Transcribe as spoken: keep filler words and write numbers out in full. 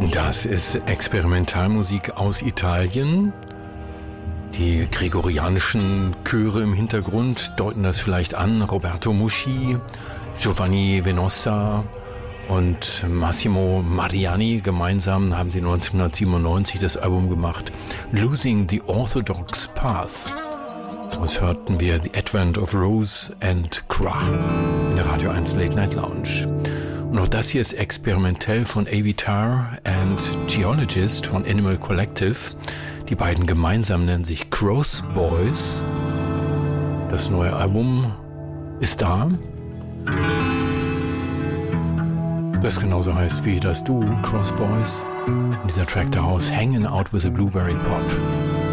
Das ist Experimentalmusik aus Italien. Die gregorianischen Chöre im Hintergrund deuten das vielleicht an. Roberto Muschi, Giovanni Venossa und Massimo Mariani gemeinsam haben sie neunzehnhundertsiebenundneunzig das Album gemacht Losing the Orthodox Path. Daraus hörten wir The Advent of Rose and Cra in der Radio eins Late Night Lounge. Und auch das hier ist experimentell von Avitar and Geologist von Animal Collective. Die beiden gemeinsam nennen sich Cross Boys. Das neue Album ist da. Das genauso heißt wie das Duo Cross Boys. Und dieser Track daraus Hanging Out with a Blueberry Pop.